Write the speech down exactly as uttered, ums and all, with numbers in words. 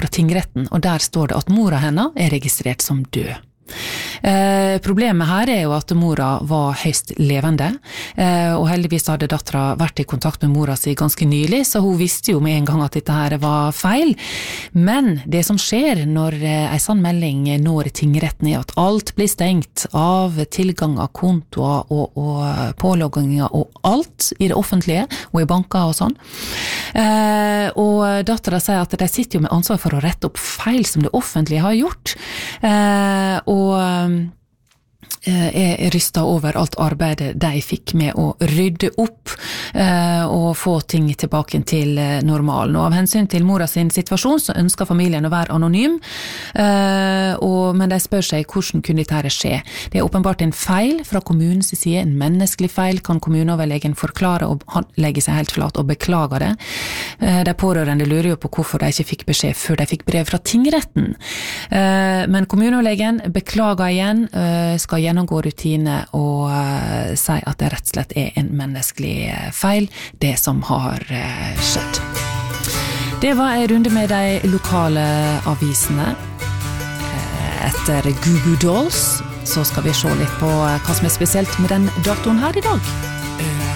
fra tingretten, og der står det at mora henne er registrert som død. Eh, problemet her er jo at mora var høyst levende, eh, og heldigvis hadde dattera vært i kontakt med mora si ganske nylig, så hun visste jo med en gang at dette her var feil. Men det som skjer når eh, en sånn melding når tingretten er at alt blir stengt av tilgang av kontoer og, og pålogginger og alt i det offentlige, og i banker og sånn. Eh, og dattera sier at de sitter jo med ansvar for å rette opp feil som det offentlige har gjort, eh, og er rystet over alt arbeidet de fikk med å rydde opp eh, og få ting tilbake til normalen. Og av hensyn til mora sin situasjon så ønsker familien å være anonym, eh, og, men de spør seg hvordan kunne dette skje. Det er åpenbart en feil fra kommunens side, en menneskelig feil, kan kommuneoverlegen forklare og han legger seg helt flat og beklager det. Eh, de pårørende lurer jo på hvorfor de ikke fikk beskjed før de fikk brev fra tingretten. Eh, men kommuneoverlegen beklager igjen, eh, skal gjennomgå rutine og uh, si at det rett og slett er en menneskelig feil, det som har uh, skjedd. Det var en runde med de lokale avisene. Uh, etter Goo Goo Dolls så skal vi se litt på hva som er spesielt med den datoen her i dag.